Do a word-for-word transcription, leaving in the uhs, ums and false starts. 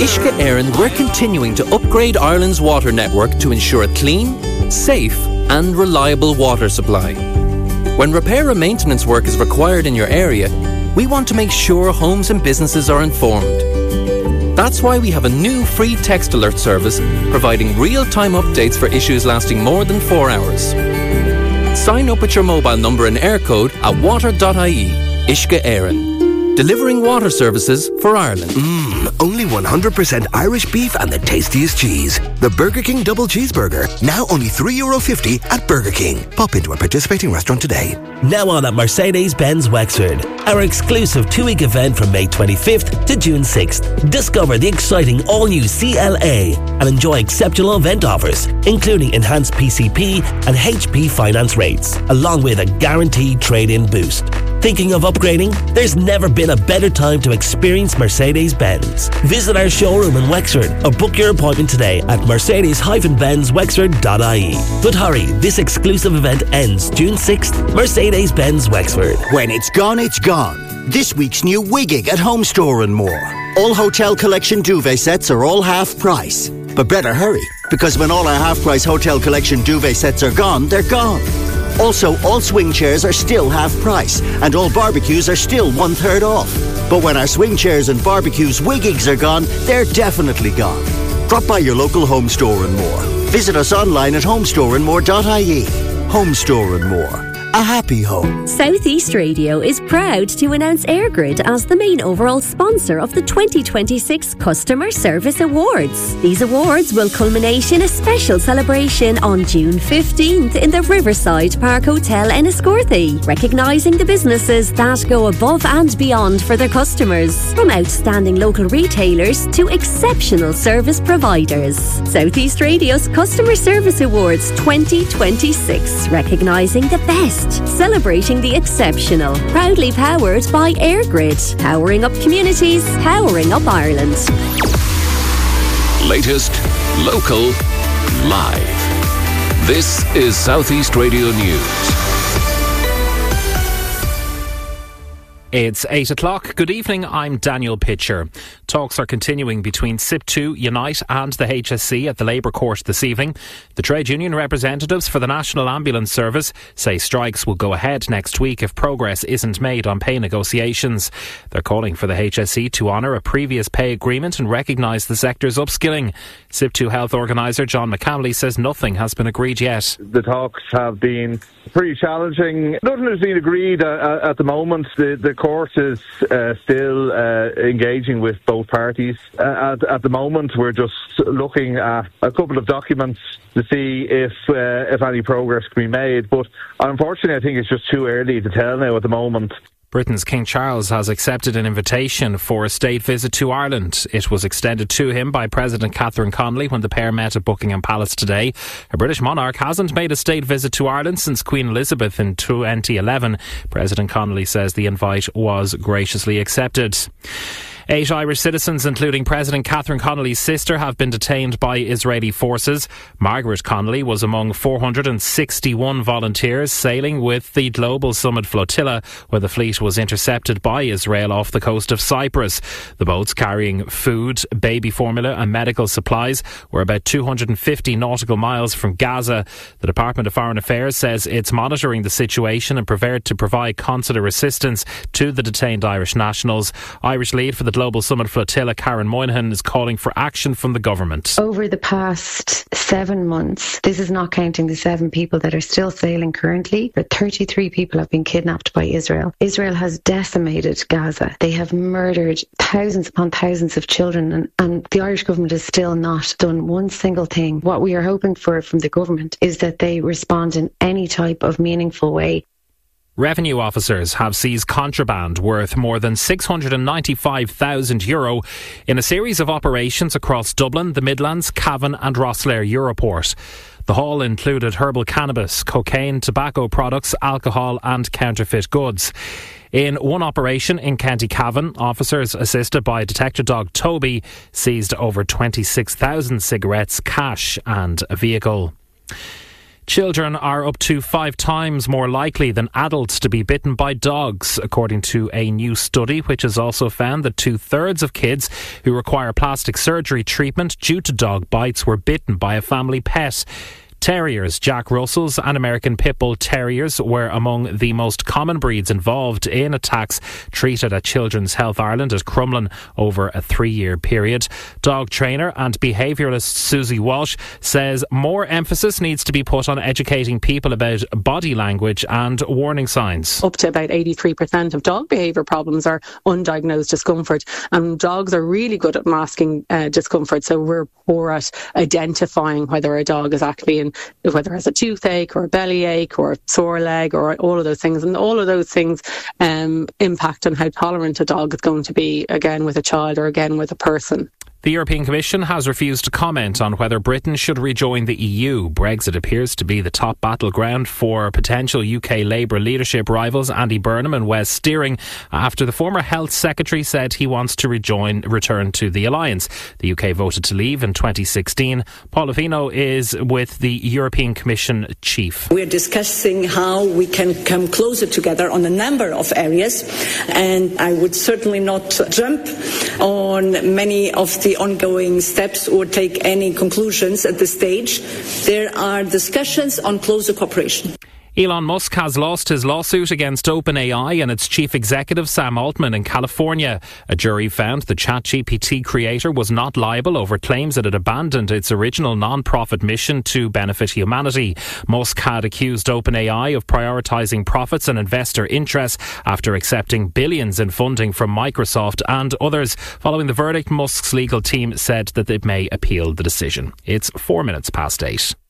Uisce Éireann, we're continuing to upgrade Ireland's water network to ensure a clean, safe and reliable water supply. When repair and maintenance work is required in your area, we want to make sure homes and businesses are informed. That's why we have a new free text alert service providing real-time updates for issues lasting more than four hours. Sign up with your mobile number and air code at water dot I E. Uisce Éireann. Delivering water services for Ireland. Mmm, only one hundred percent Irish beef and the tastiest cheese. The Burger King Double Cheeseburger. Now only three euro fifty at Burger King. Pop into a participating restaurant today. Now on at Mercedes-Benz Wexford. Our exclusive two-week event from May twenty-fifth to June sixth. Discover the exciting all-new C L A and enjoy exceptional event offers, including enhanced P C P and H P finance rates, along with a guaranteed trade-in boost. Thinking of upgrading? There's never been a better time to experience Mercedes-Benz. Visit our showroom in Wexford or book your appointment today at mercedes dash benz wexford dot I E. But hurry, this exclusive event ends June sixth. Mercedes-Benz Wexford. When it's gone, it's gone. This week's new Wigging at Home Store and More. All Hotel Collection duvet sets are all half price. But better hurry, because when all our half price Hotel Collection duvet sets are gone, they're gone. Also, all swing chairs are still half price, and all barbecues are still one third off. But when our swing chairs and barbecues Wiggings are gone, they're definitely gone. Drop by your local Home Store and More. Visit us online at home store and more dot I E. Home Store and More. A happy home. South East Radio is proud to announce EirGrid as the main overall sponsor of the twenty twenty-six Customer Service Awards. These awards will culminate in a special celebration on June fifteenth in the Riverside Park Hotel Enniscorthy, recognising the businesses that go above and beyond for their customers, from outstanding local retailers to exceptional service providers. South East Radio's Customer Service Awards twenty twenty-six, recognising the best, celebrating the exceptional. Proudly powered by EirGrid. Powering up communities, powering up Ireland. Latest, local, live. This is South East Radio News. It's eight o'clock. Good evening, I'm Daniel Pitcher. Talks are continuing between S I P two, Unite and the H S C at the Labour Court this evening. The trade union representatives for the National Ambulance Service say strikes will go ahead next week if progress isn't made on pay negotiations. They're calling for the H S C to honour a previous pay agreement and recognise the sector's upskilling. S I P two health organiser John McCamley says nothing has been agreed yet. The talks have been pretty challenging. Nothing has been agreed uh, at the moment. The, the court is uh, still uh, engaging with both parties. Uh, at, at the moment, we're just looking at a couple of documents to see if uh, if any progress can be made. But unfortunately, I think it's just too early to tell now at the moment. Britain's King Charles has accepted an invitation for a state visit to Ireland. It was extended to him by President Catherine Connolly when the pair met at Buckingham Palace today. A British monarch hasn't made a state visit to Ireland since Queen Elizabeth in twenty eleven. President Connolly says the invite was graciously accepted. Eight Irish citizens, including President Catherine Connolly's sister, have been detained by Israeli forces. Margaret Connolly was among four hundred sixty-one volunteers sailing with the Global Summit Flotilla when the fleet was intercepted by Israel off the coast of Cyprus. The boats carrying food, baby formula and medical supplies were about two hundred fifty nautical miles from Gaza. The Department of Foreign Affairs says it's monitoring the situation and prepared to provide consular assistance to the detained Irish nationals. Irish lead for the Global Summit Flotilla, Karen Moynihan, is calling for action from the government. Over the past seven months, this is not counting the seven people that are still sailing currently, but thirty-three people have been kidnapped by Israel. Israel has decimated Gaza. They have murdered thousands upon thousands of children, and, and the Irish government has still not done one single thing. What we are hoping for from the government is that they respond in any type of meaningful way. Revenue officers have seized contraband worth more than six hundred ninety-five thousand euro in a series of operations across Dublin, the Midlands, Cavan and Rosslare Europort. The haul included herbal cannabis, cocaine, tobacco products, alcohol and counterfeit goods. In one operation in County Cavan, officers assisted by detector dog Toby seized over twenty-six thousand cigarettes, cash and a vehicle. Children are up to five times more likely than adults to be bitten by dogs, according to a new study which has also found that two-thirds of kids who require plastic surgery treatment due to dog bites were bitten by a family pet. Terriers, Jack Russells and American Pit Bull Terriers were among the most common breeds involved in attacks treated at Children's Health Ireland at Crumlin over a three-year period. Dog trainer and behaviouralist Susie Walsh says more emphasis needs to be put on educating people about body language and warning signs. Up to about eighty-three percent of dog behaviour problems are undiagnosed discomfort, and dogs are really good at masking uh, discomfort, so we're poor at identifying whether a dog is actually in whether it has a toothache or a bellyache or a sore leg or all of those things. And all of those things um, impact on how tolerant a dog is going to be, again with a child or again with a person. The European Commission has refused to comment on whether Britain should rejoin the E U. Brexit appears to be the top battleground for potential U K Labour leadership rivals Andy Burnham and Wes Steering after the former Health Secretary said he wants to rejoin, return to the alliance. The U K voted to leave in twenty sixteen. Paula Vino is with the European Commission chief. We're discussing how we can come closer together on a number of areas, and I would certainly not jump on many of the ongoing steps or take any conclusions at this stage. There are discussions on closer cooperation. Elon Musk has lost his lawsuit against OpenAI and its chief executive Sam Altman in California. A jury found the ChatGPT creator was not liable over claims that it abandoned its original non-profit mission to benefit humanity. Musk had accused OpenAI of prioritising profits and investor interests after accepting billions in funding from Microsoft and others. Following the verdict, Musk's legal team said that it may appeal the decision. It's four minutes past eight.